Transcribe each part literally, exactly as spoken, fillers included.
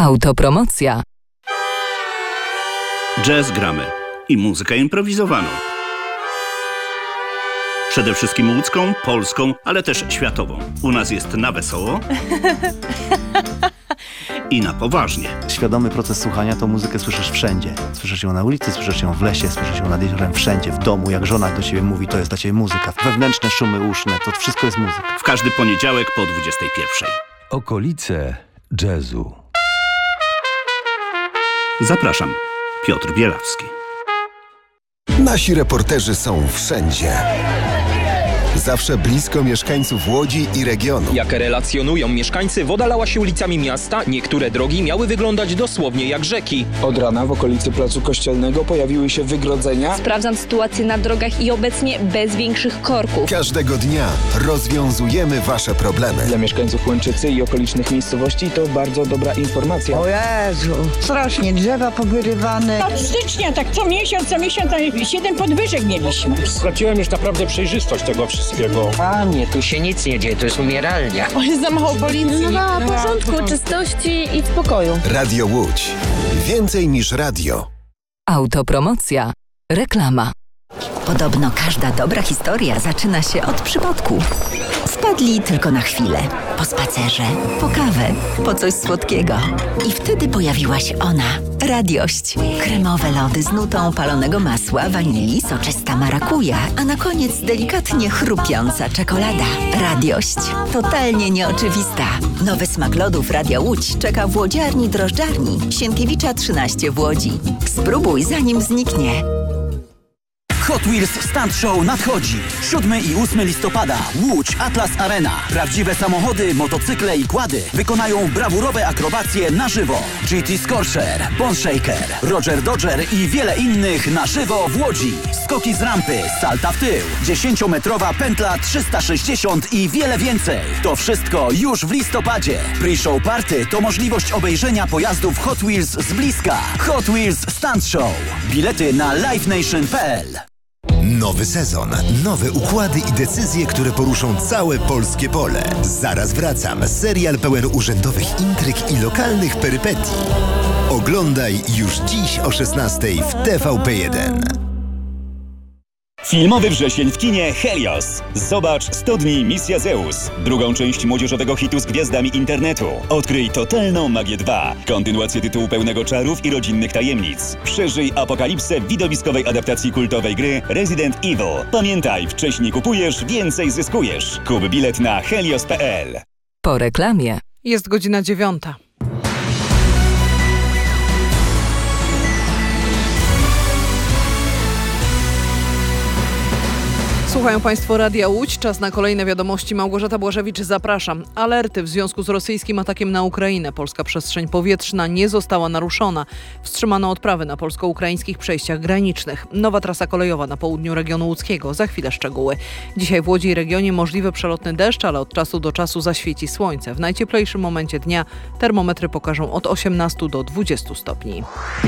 Autopromocja. Jazz gramy i muzykę improwizowaną. Przede wszystkim łódzką, polską, ale też światową. U nas jest na wesoło i na poważnie. Świadomy proces słuchania to muzykę słyszysz wszędzie. Słyszysz ją na ulicy, słyszysz ją w lesie, słyszysz ją nad jeziorem, wszędzie, w domu. Jak żona do ciebie mówi, to jest dla ciebie muzyka. Wewnętrzne szumy uszne, to wszystko jest muzyka. W każdy poniedziałek po dwudziestej pierwszej. Okolice jazzu. Zapraszam, Piotr Bielawski. Nasi reporterzy są wszędzie. Zawsze blisko mieszkańców Łodzi i regionu. Jak relacjonują mieszkańcy, woda lała się ulicami miasta, niektóre drogi miały wyglądać dosłownie jak rzeki. Od rana w okolicy Placu Kościelnego pojawiły się wygrodzenia. Sprawdzam sytuację na drogach i obecnie bez większych korków. Każdego dnia rozwiązujemy wasze problemy. Dla mieszkańców Łęczycy i okolicznych miejscowości to bardzo dobra informacja. O Jezu, strasznie drzewa powyrywane. Od stycznia tak co miesiąc, co miesiąc siedem podwyżek mieliśmy. Straciłem już naprawdę przejrzystość tego wszystkiego. Panie, tu się nic nie dzieje, to jest umieralnia. O, jest za mało policji. No na porządku, czystości i spokoju. Radio Łódź. Więcej niż radio. Autopromocja. Reklama. Podobno każda dobra historia zaczyna się od przypadku. Wpadli tylko na chwilę. Po spacerze, po kawę, po coś słodkiego. I wtedy pojawiła się ona. Radiość. Kremowe lody z nutą palonego masła, wanilii, soczysta marakuja, a na koniec delikatnie chrupiąca czekolada. Radiość. Totalnie nieoczywista. Nowy smak lodów Radia Łódź czeka w łodziarni drożdżarni Sienkiewicza trzynaście w Łodzi. Spróbuj zanim zniknie. Hot Wheels Stunt Show nadchodzi. siódmego i ósmego listopada. Łódź Atlas Arena. Prawdziwe samochody, motocykle i quady wykonają brawurowe akrobacje na żywo. G T Scorcher, Bone Shaker, Roger Dodger i wiele innych na żywo w Łodzi. Skoki z rampy, salta w tył, dziesięciometrowa pętla trzysta sześćdziesiąt i wiele więcej. To wszystko już w listopadzie. Pre-show party to możliwość obejrzenia pojazdów Hot Wheels z bliska. Hot Wheels Stunt Show. Bilety na live nation kropka p l. Nowy sezon, nowe układy i decyzje, które poruszą całe polskie pole. Zaraz wracam. Serial pełen urzędowych intryg i lokalnych perypetii. Oglądaj już dziś o szesnastej w T V P jeden. Filmowy wrzesień w kinie Helios. Zobacz sto dni Misja Zeus. Drugą część młodzieżowego hitu z gwiazdami internetu. Odkryj totalną magię dwa. Kontynuację tytułu pełnego czarów i rodzinnych tajemnic. Przeżyj apokalipsę w widowiskowej adaptacji kultowej gry Resident Evil. Pamiętaj, wcześniej kupujesz, więcej zyskujesz. Kup bilet na helios kropka p l. Po reklamie. Jest godzina dziewiąta. Słuchają Państwo Radia Łódź. Czas na kolejne wiadomości. Małgorzata Błażewicz, zapraszam. Alerty w związku z rosyjskim atakiem na Ukrainę. Polska przestrzeń powietrzna nie została naruszona. Wstrzymano odprawy na polsko-ukraińskich przejściach granicznych. Nowa trasa kolejowa na południu regionu łódzkiego. Za chwilę szczegóły. Dzisiaj w Łodzi i regionie możliwy przelotny deszcz, ale od czasu do czasu zaświeci słońce. W najcieplejszym momencie dnia termometry pokażą od osiemnastu do dwudziestu stopni.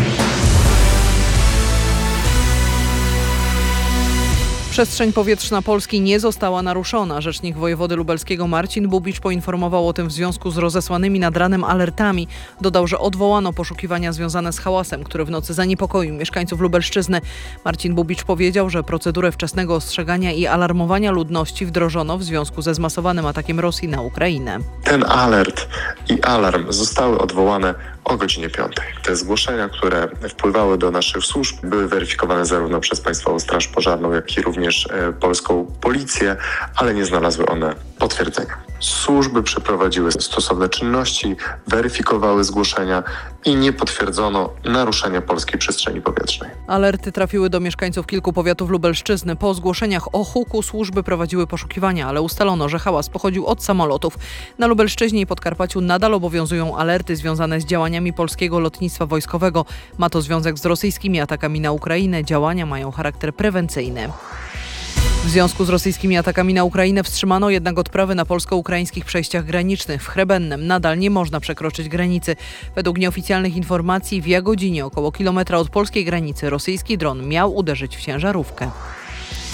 Przestrzeń powietrzna Polski nie została naruszona. Rzecznik wojewody lubelskiego Marcin Bubicz poinformował o tym w związku z rozesłanymi nad ranem alertami. Dodał, że odwołano poszukiwania związane z hałasem, który w nocy zaniepokoił mieszkańców Lubelszczyzny. Marcin Bubicz powiedział, że procedurę wczesnego ostrzegania i alarmowania ludności wdrożono w związku ze zmasowanym atakiem Rosji na Ukrainę. Ten alert i alarm zostały odwołane o godzinie piątej. Te zgłoszenia, które wpływały do naszych służb, były weryfikowane zarówno przez Państwową Straż Pożarną, jak i również e, polską policję, ale nie znalazły one potwierdzenia. Służby przeprowadziły stosowne czynności, weryfikowały zgłoszenia i nie potwierdzono naruszenia polskiej przestrzeni powietrznej. Alerty trafiły do mieszkańców kilku powiatów Lubelszczyzny. Po zgłoszeniach o huku służby prowadziły poszukiwania, ale ustalono, że hałas pochodził od samolotów. Na Lubelszczyźnie i Podkarpaciu nadal obowiązują alerty związane z działaniami polskiego lotnictwa wojskowego. Ma to związek z rosyjskimi atakami na Ukrainę. Działania mają charakter prewencyjny. W związku z rosyjskimi atakami na Ukrainę wstrzymano jednak odprawy na polsko-ukraińskich przejściach granicznych. W Chrebennem nadal nie można przekroczyć granicy. Według nieoficjalnych informacji w Jagodzinie, około kilometra od polskiej granicy, rosyjski dron miał uderzyć w ciężarówkę.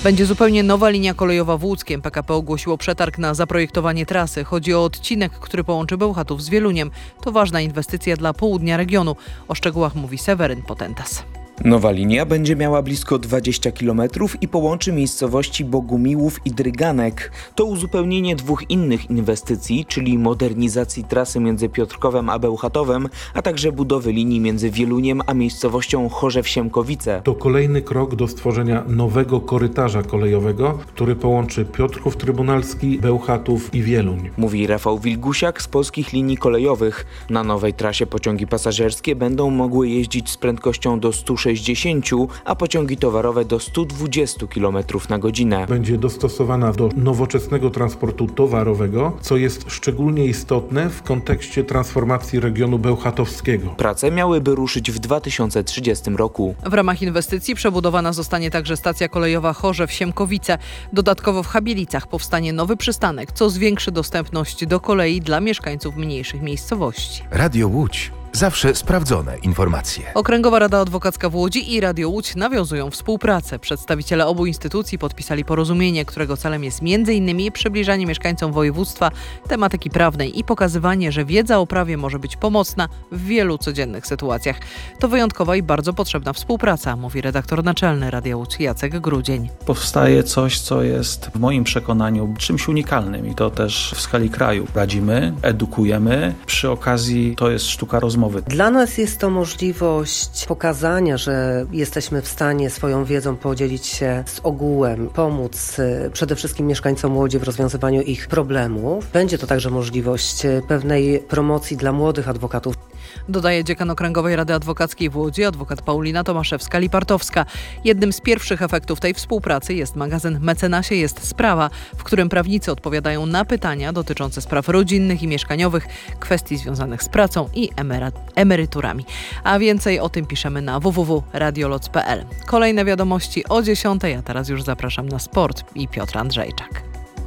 Będzie zupełnie nowa linia kolejowa w Łódzkiem. P K P ogłosiło przetarg na zaprojektowanie trasy. Chodzi o odcinek, który połączy Bełchatów z Wieluniem. To ważna inwestycja dla południa regionu. O szczegółach mówi Seweryn Potentas. Nowa linia będzie miała blisko dwadzieścia kilometrów i połączy miejscowości Bogumiłów i Dryganek. To uzupełnienie dwóch innych inwestycji, czyli modernizacji trasy między Piotrkowem a Bełchatowem, a także budowy linii między Wieluniem a miejscowością Chorzew-Siemkowice. To kolejny krok do stworzenia nowego korytarza kolejowego, który połączy Piotrków Trybunalski, Bełchatów i Wieluń. Mówi Rafał Wilgusiak z Polskich Linii Kolejowych. Na nowej trasie pociągi pasażerskie będą mogły jeździć z prędkością do stu sześćdziesięciu, a pociągi towarowe do stu dwudziestu kilometrów na godzinę. Będzie dostosowana do nowoczesnego transportu towarowego, co jest szczególnie istotne w kontekście transformacji regionu bełchatowskiego. Prace miałyby ruszyć w dwa tysiące trzydziestym roku. W ramach inwestycji przebudowana zostanie także stacja kolejowa Chorzew-Siemkowice. Dodatkowo w Chybielicach powstanie nowy przystanek, co zwiększy dostępność do kolei dla mieszkańców mniejszych miejscowości. Radio Łódź. Zawsze sprawdzone informacje. Okręgowa Rada Adwokacka w Łodzi i Radio Łódź nawiązują współpracę. Przedstawiciele obu instytucji podpisali porozumienie, którego celem jest między innymi przybliżanie mieszkańcom województwa tematyki prawnej i pokazywanie, że wiedza o prawie może być pomocna w wielu codziennych sytuacjach. To wyjątkowa i bardzo potrzebna współpraca, mówi redaktor naczelny Radia Łódź Jacek Grudzień. Powstaje coś, co jest w moim przekonaniu czymś unikalnym i to też w skali kraju. Radzimy, edukujemy, przy okazji to jest sztuka rozmowy. Dla nas jest to możliwość pokazania, że jesteśmy w stanie swoją wiedzą podzielić się z ogółem, pomóc przede wszystkim mieszkańcom Łodzi w rozwiązywaniu ich problemów. Będzie to także możliwość pewnej promocji dla młodych adwokatów. Dodaje dziekan Okręgowej Rady Adwokackiej w Łodzi, adwokat Paulina Tomaszewska-Lipartowska. Jednym z pierwszych efektów tej współpracy jest magazyn Mecenasie jest sprawa, w którym prawnicy odpowiadają na pytania dotyczące spraw rodzinnych i mieszkaniowych, kwestii związanych z pracą i emeryturami. A więcej o tym piszemy na w w w kropka radioloc kropka p l. Kolejne wiadomości o dziesiątej, a teraz już zapraszam na sport i Piotr Andrzejczak.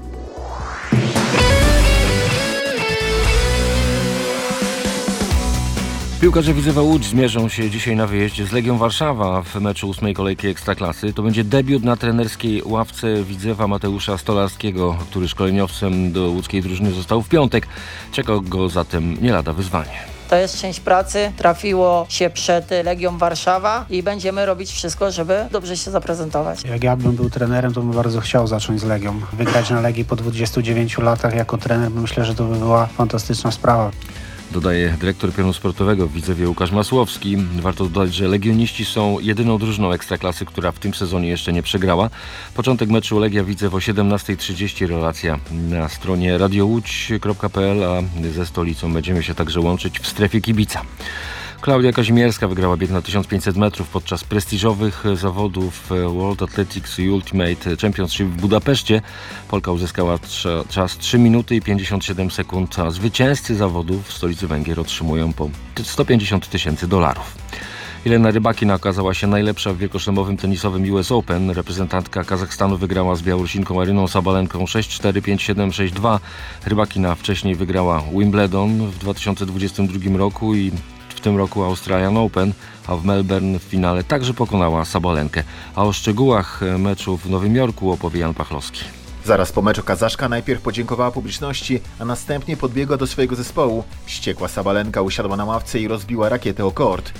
Piłkarze Widzewa Łódź zmierzą się dzisiaj na wyjeździe z Legią Warszawa w meczu ósmej kolejki Ekstraklasy. To będzie debiut na trenerskiej ławce Widzewa Mateusza Stolarskiego, który szkoleniowcem do łódzkiej drużyny został w piątek. Czeka go zatem nie lada wyzwanie. To jest część pracy, trafiło się przed Legią Warszawa i będziemy robić wszystko, żeby dobrze się zaprezentować. Jak ja bym był trenerem, to bym bardzo chciał zacząć z Legią. Wygrać na Legii po dwudziestu dziewięciu latach jako trener, myślę, że to by była fantastyczna sprawa. Dodaje dyrektor pionu sportowego w Widzewie Łukasz Masłowski. Warto dodać, że legioniści są jedyną drużyną Ekstraklasy, która w tym sezonie jeszcze nie przegrała. Początek meczu Legia Widzew o siedemnastej trzydzieści. Relacja na stronie radioludź kropka p l, a ze stolicą będziemy się także łączyć w strefie kibica. Klaudia Kazimierska wygrała bieg na tysiąc pięćset metrów podczas prestiżowych zawodów World Athletics Ultimate Championship w Budapeszcie. Polka uzyskała trz- czas trzy minuty i pięćdziesiąt siedem sekund, a zwycięzcy zawodów w stolicy Węgier otrzymują po sto pięćdziesiąt tysięcy dolarów. Jelena Rybakina okazała się najlepsza w wielkoszlemowym tenisowym U S Open. Reprezentantka Kazachstanu wygrała z Białorusinką Aryną Sabalenką sześć cztery, pięć siedem, sześć dwa. Rybakina wcześniej wygrała Wimbledon w dwa tysiące dwudziestym drugim roku i w tym roku Australian Open, a w Melbourne w finale także pokonała Sabalenkę. A o szczegółach meczu w Nowym Jorku opowie Jan Pachlowski. Zaraz po meczu Kazaszka najpierw podziękowała publiczności, a następnie podbiegła do swojego zespołu. Wściekła Sabalenka usiadła na ławce i rozbiła rakietę o kort.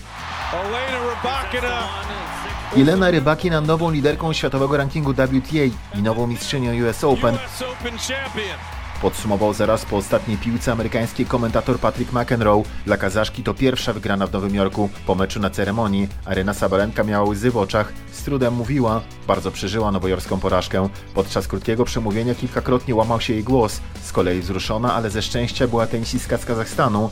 Jelena Rybakina nową liderką światowego rankingu W T A i nową mistrzynią U S Open. Podsumował zaraz po ostatniej piłce amerykański komentator Patrick McEnroe. Dla Kazaszki to pierwsza wygrana w Nowym Jorku. Po meczu na ceremonii Aryna Sabalenka miała łzy w oczach. Z trudem mówiła, bardzo przeżyła nowojorską porażkę. Podczas krótkiego przemówienia kilkakrotnie łamał się jej głos. Z kolei wzruszona, ale ze szczęścia była tenisistka z Kazachstanu.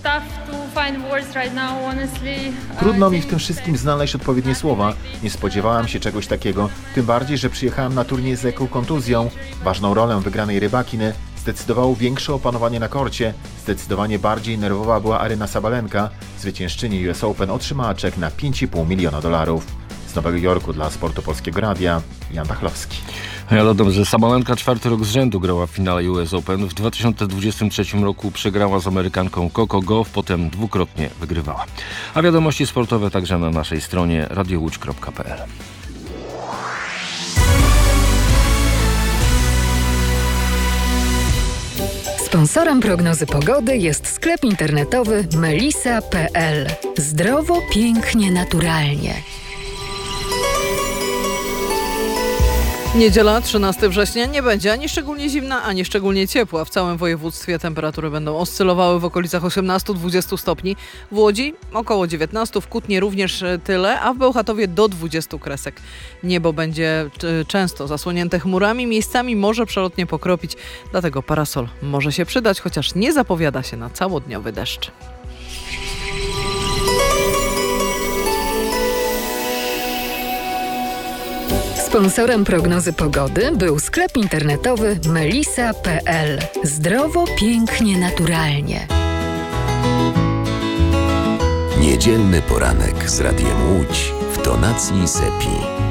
Trudno mi w tym wszystkim znaleźć odpowiednie słowa. Nie spodziewałam się czegoś takiego. Tym bardziej, że przyjechałam na turniej z lekką kontuzją. Ważną rolę wygranej Rybakiny zdecydowało większe opanowanie na korcie. Zdecydowanie bardziej nerwowa była Aryna Sabalenka. Zwyciężczyni U S Open otrzymała czek na pięć i pół miliona dolarów. Z Nowego Jorku dla Sportu Polskiego Radia, Jan Pachlowski. Ja dodam, że Sabalenka czwarty rok z rzędu grała w finale U S Open. W dwa tysiące dwudziestym trzecim roku przegrała z Amerykanką Coco Gauff, potem dwukrotnie wygrywała. A wiadomości sportowe także na naszej stronie radioludź kropka p l. Sponsorem prognozy pogody jest sklep internetowy melisa kropka p l. Zdrowo, pięknie, naturalnie. Niedziela, trzynastego września, nie będzie ani szczególnie zimna, ani szczególnie ciepła. W całym województwie temperatury będą oscylowały w okolicach osiemnastu do dwudziestu stopni. W Łodzi około dziewiętnastu, w Kutnie również tyle, a w Bełchatowie do dwudziestu kresek. Niebo będzie często zasłonięte chmurami, miejscami może przelotnie pokropić, dlatego parasol może się przydać, chociaż nie zapowiada się na całodniowy deszcz. Sponsorem prognozy pogody był sklep internetowy melisa kropka p l. Zdrowo, pięknie, naturalnie. Niedzielny poranek z Radiem Łódź w tonacji Sepi.